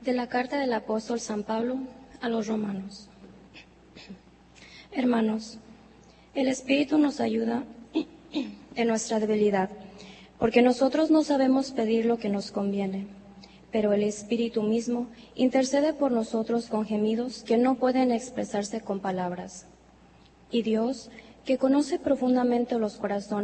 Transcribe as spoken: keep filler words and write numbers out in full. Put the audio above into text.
De la carta del apóstol San Pablo a los romanos. Hermanos, el Espíritu nos ayuda en nuestra debilidad, porque nosotros no sabemos pedir lo que nos conviene, pero el Espíritu mismo intercede por nosotros con gemidos que no pueden expresarse con palabras. Y Dios, que conoce profundamente los corazones,